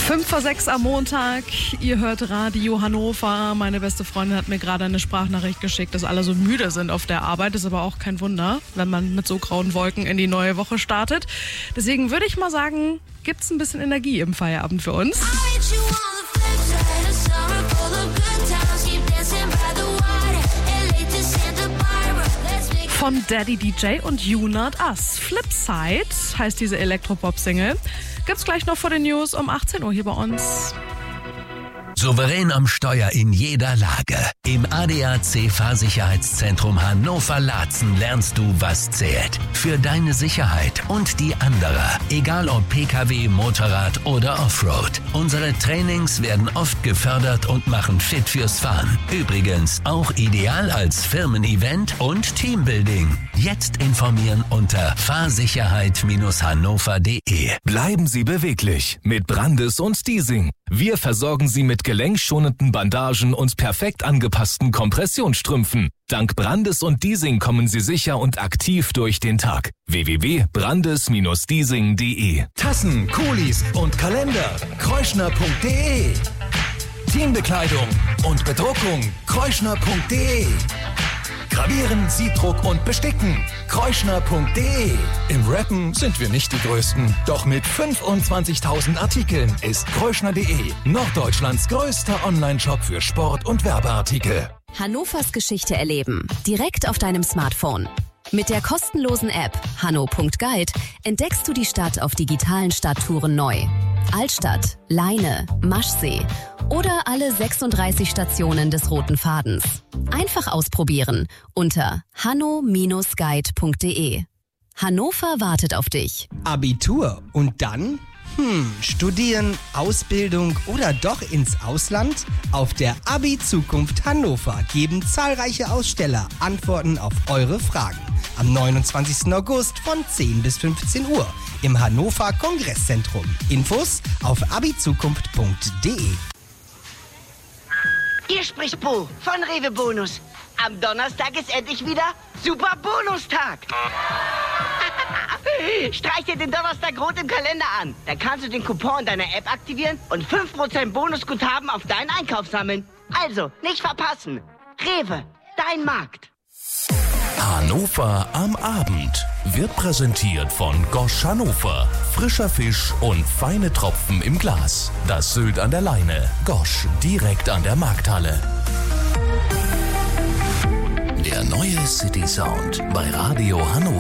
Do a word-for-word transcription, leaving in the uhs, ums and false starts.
Fünf vor sechs am Montag, ihr hört Radio Hannover. Meine beste Freundin hat mir gerade eine Sprachnachricht geschickt, dass alle so müde sind auf der Arbeit. Ist aber auch kein Wunder, wenn man mit so grauen Wolken in die neue Woche startet. Deswegen würde ich mal sagen, gibt's ein bisschen Energie im Feierabend für uns. Von Daddy D J und You Not Us. Flipside heißt diese Elektropop-Single. Gibt's gleich noch vor den News um achtzehn Uhr hier bei uns. Souverän am Steuer in jeder Lage. Im A D A C Fahrsicherheitszentrum Hannover-Laatzen lernst du, was zählt. Für deine Sicherheit und die anderer. Egal ob P K W, Motorrad oder Offroad. Unsere Trainings werden oft gefördert und machen fit fürs Fahren. Übrigens auch ideal als Firmen-Event und Teambuilding. Jetzt informieren unter fahrsicherheit hannover punkt de. Bleiben Sie beweglich mit Brandes und Stiesing. Wir versorgen Sie mit gelenkschonenden Bandagen und perfekt angepassten Kompressionsstrümpfen. Dank Brandes und Diesing kommen Sie sicher und aktiv durch den Tag. w w w punkt brandes Stiesing punkt de. Tassen, Kulis und Kalender. Kreuschner punkt de. Teambekleidung und Bedruckung. Kreuschner punkt de. Gravieren, Siebdruck und Besticken. Kreuschner punkt de. Im Rappen sind wir nicht die Größten. Doch mit fünfundzwanzigtausend Artikeln ist Kreuschner punkt de Norddeutschlands größter Online-Shop für Sport- und Werbeartikel. Hannovers Geschichte erleben. Direkt auf deinem Smartphone. Mit der kostenlosen App hanno punkt guide entdeckst du die Stadt auf digitalen Stadttouren neu. Altstadt, Leine, Maschsee oder alle sechsunddreißig Stationen des Roten Fadens. Einfach ausprobieren unter hanno Bindestrich guide punkt de. Hannover wartet auf dich. Abitur und dann? Hm, studieren, Ausbildung oder doch ins Ausland? Auf der Abi-Zukunft Hannover geben zahlreiche Aussteller Antworten auf eure Fragen. Am neunundzwanzigsten August von zehn bis fünfzehn Uhr im Hannover Kongresszentrum. Infos auf abizukunft punkt de. Hier spricht Bo von Rewe Bonus. Am Donnerstag ist endlich wieder Super Bonustag. Streich dir den Donnerstag rot im Kalender an. Da kannst du den Coupon deiner App aktivieren und fünf Prozent Bonusguthaben auf deinen Einkauf sammeln. Also, nicht verpassen. Rewe, dein Markt. Hannover am Abend wird präsentiert von Gosch Hannover. Frischer Fisch und feine Tropfen im Glas. Das Sylt an der Leine. Gosch, direkt an der Markthalle. Der neue City Sound bei Radio Hannover.